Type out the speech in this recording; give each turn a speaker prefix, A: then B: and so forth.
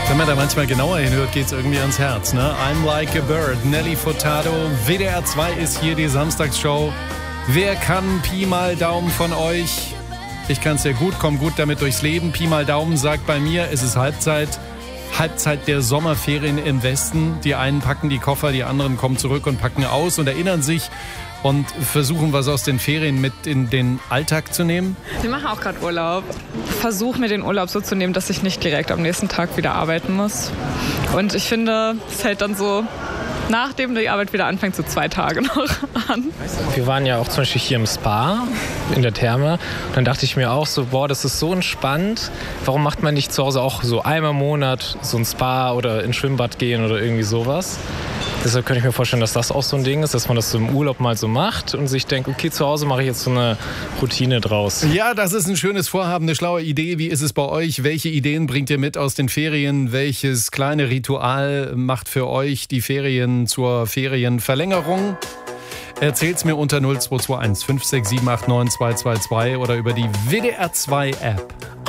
A: Wenn man da manchmal genauer hinhört, geht es irgendwie ans Herz, ne? I'm Like a Bird, Nelly Furtado, WDR 2 ist hier die Samstagsshow. Wer kann Pi mal Daumen von euch? Ich kann es sehr gut, komm gut damit durchs Leben. Pi mal Daumen sagt bei mir, es ist Halbzeit der Sommerferien im Westen. Die einen packen die Koffer, die anderen kommen zurück und packen aus und erinnern sich und versuchen, was aus den Ferien mit in den Alltag zu nehmen.
B: Wir machen auch gerade Urlaub. Versuche mir den Urlaub so zu nehmen, dass ich nicht direkt am nächsten Tag wieder arbeiten muss. Und ich finde, es hält dann so, nachdem die Arbeit wieder anfängt, so 2 Tage noch an.
C: Wir waren ja auch zum Beispiel hier im Spa, in der Therme. Und dann dachte ich mir auch so, boah, das ist so entspannt. Warum macht man nicht zu Hause auch so einmal im Monat so ein Spa oder ins Schwimmbad gehen oder irgendwie sowas? Deshalb könnte ich mir vorstellen, dass das auch so ein Ding ist, dass man das so im Urlaub mal so macht und sich denkt, okay, zu Hause mache ich jetzt so eine Routine draus.
A: Ja, das ist ein schönes Vorhaben, eine schlaue Idee. Wie ist es bei euch? Welche Ideen bringt ihr mit aus den Ferien? Welches kleine Ritual macht für euch die Ferien zur Ferienverlängerung? Erzählt's mir unter 0221 56789 222 oder über die WDR 2 App.